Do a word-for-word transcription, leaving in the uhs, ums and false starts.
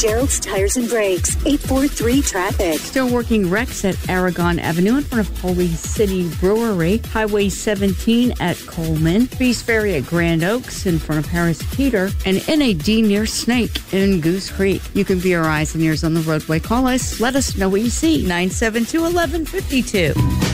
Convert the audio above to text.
Gerald's Tires and Brakes, eight four three traffic. Still working wrecks at Aragon Avenue in front of Holy City Brewery, Highway seventeen at Coleman, Feast Ferry at Grand Oaks in front of Harris Teeter, and N A D near Snake in Goose Creek. You can be our eyes and ears on the roadway. Call us. Let us know what you see. nine seven two, one one five two.